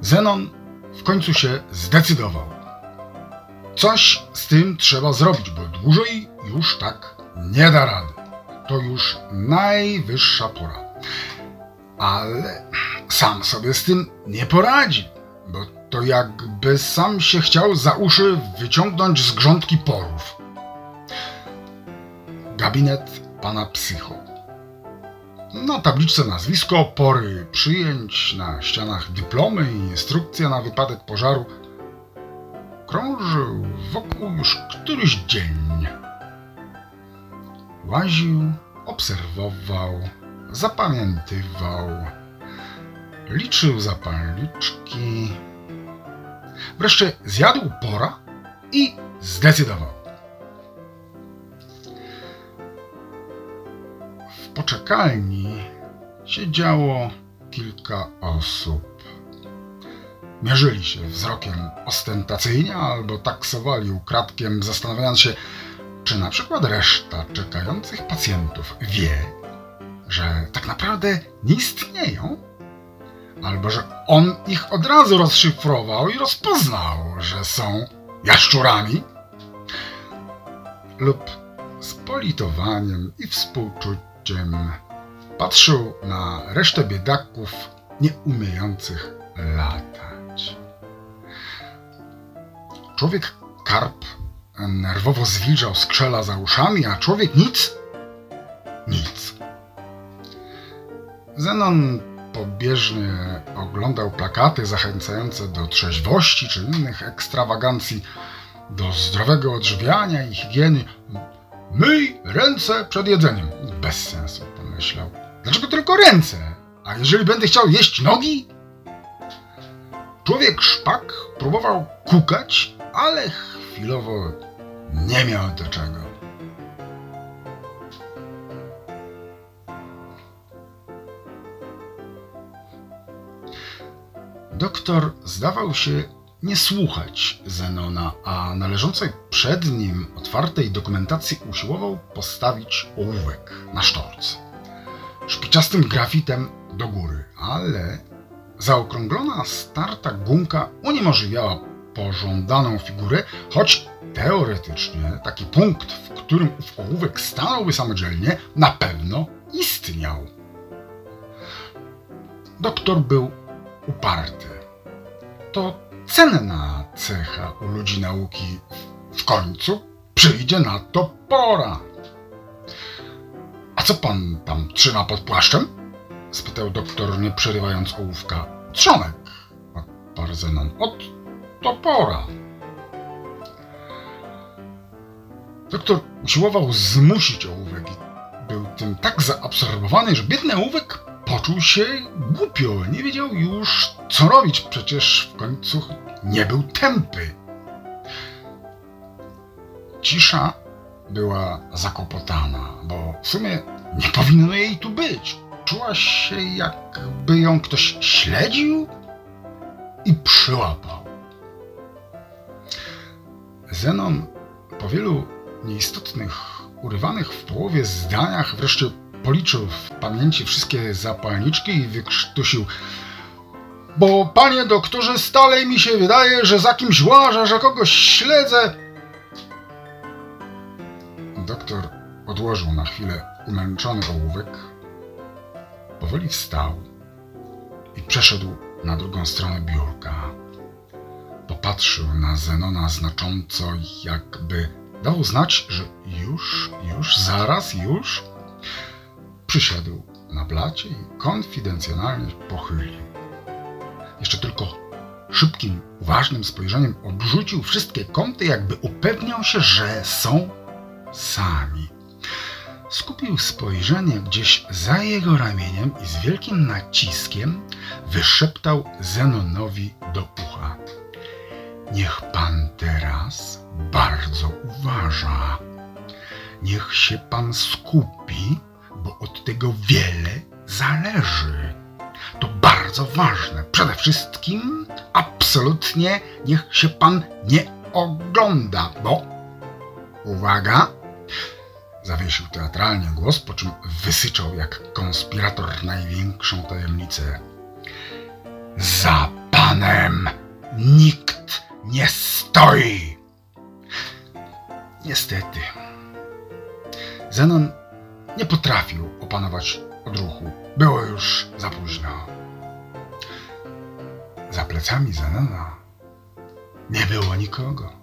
Zenon w końcu się zdecydował. Coś z tym trzeba zrobić, bo dłużej już tak nie da rady. To już najwyższa pora. Ale sam sobie z tym nie poradzi, bo to jakby sam się chciał za uszy wyciągnąć z grządki porów. Gabinet pana psycho. Na tabliczce nazwisko, pory przyjęć, na ścianach dyplomy i instrukcja na wypadek pożaru. Krążył wokół już któryś dzień. Łaził, obserwował, zapamiętywał, liczył zapalniczki. Wreszcie zjadł pora i zdecydował. W poczekalni siedziało kilka osób. Mierzyli się wzrokiem ostentacyjnie albo taksowali ukradkiem, zastanawiając się, czy na przykład reszta czekających pacjentów wie, że tak naprawdę nie istnieją, albo że on ich od razu rozszyfrował i rozpoznał, że są jaszczurami, lub z politowaniem i współczuciem patrzył na resztę biedaków nie umiejących latać. Człowiek karp nerwowo zwilżał skrzela za uszami, a człowiek nic. Zenon pobieżnie oglądał plakaty zachęcające do trzeźwości czy innych ekstrawagancji, do zdrowego odżywiania i higieny. Myj ręce przed jedzeniem. Bez sensu, pomyślał. Dlaczego tylko ręce? A jeżeli będę chciał jeść nogi? Człowiek szpak próbował kukać, ale chwilowo nie miał do czego. Doktor zdawał się nie słuchać Zenona, a na leżącej przed nim otwartej dokumentacji usiłował postawić ołówek na sztorc szpiczastym grafitem do góry, ale zaokrąglona starta gumka uniemożliwiała pożądaną figurę, choć teoretycznie taki punkt, w którym ów ołówek stanąłby samodzielnie, na pewno istniał. Doktor był uparty. To cenna cecha u ludzi nauki. W końcu przyjdzie na to pora. A co pan tam trzyma pod płaszczem? Spytał doktor, nie przerywając ołówka. Trzonek, odparł Zenon. Od topora. Doktor usiłował zmusić ołówek i był tym tak zaabsorbowany, że biedny ołówek poczuł się głupio. Nie wiedział już, co robić. Przecież w końcu nie był tępy. Cisza była zakłopotana, bo w sumie nie powinno jej tu być. Czuła się, jakby ją ktoś śledził i przyłapał. Zenon po wielu nieistotnych, urywanych w połowie zdaniach wreszcie policzył w pamięci wszystkie zapalniczki i wykrztusił: bo panie doktorze, stale mi się wydaje, że za kimś łażę, że kogoś śledzę. Doktor odłożył na chwilę umęczony ołówek, powoli wstał i przeszedł na drugą stronę biurka. Popatrzył na Zenona znacząco, jakby dał znać, że już, zaraz. Przysiadł na blacie i konfidencjonalnie pochylił. Jeszcze tylko szybkim, uważnym spojrzeniem obrzucił wszystkie kąty, jakby upewniał się, że są sami. Skupił spojrzenie gdzieś za jego ramieniem i z wielkim naciskiem wyszeptał Zenonowi do ucha: niech pan teraz bardzo uważa. Niech się pan skupi, bo od tego wiele zależy. To bardzo ważne. Przede wszystkim absolutnie niech się pan nie ogląda, bo... Uwaga! Zawiesił teatralnie głos, po czym wysyczał jak konspirator największą tajemnicę: za panem! Stoi! Niestety, Zenon nie potrafił opanować odruchu. Było już za późno. Za plecami Zenona nie było nikogo.